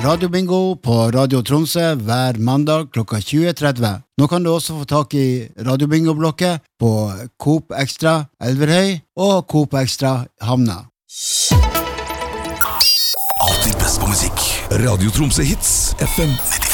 Radiobingo på Radio Tromsø hver mandag klokka 20.30. Nå kan du også få tak i Radiobingo-blokket på Coop Extra Elverhøy og Coop Extra Hamna. Alltid best på musikk. Radio Tromsø Hits FM 95.